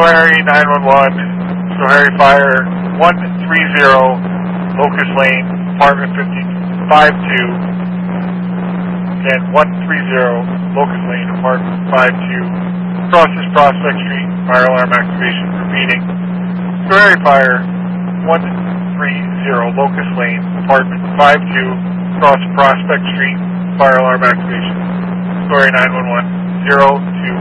Schoharie 911, Schoharie Fire 130, Locust Lane, apartment 52, and 130, Locust Lane, apartment 52. Crosses Prospect Street, fire alarm activation. Repeating. Schoharie Fire 130, Locust Lane, apartment 52, across Prospect Street, fire alarm activation. Schoharie 911, 02